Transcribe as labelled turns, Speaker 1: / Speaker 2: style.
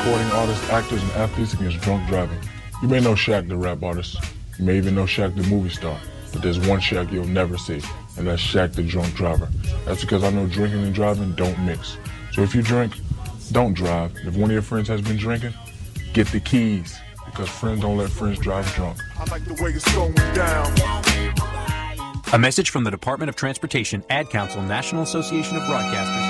Speaker 1: recording artists, actors, and athletes against drunk driving. You may know Shaq, the rap artist. You may even know Shaq, the movie star. But there's one Shaq you'll never see, and that's Shaq, the drunk driver. That's because I know drinking and driving don't mix. So if you drink, don't drive. If one of your friends has been drinking, get the keys, because friends don't let friends drive drunk.
Speaker 2: I like the way it's going down.
Speaker 3: A message from the Department of Transportation, Ad Council, National Association of Broadcasters.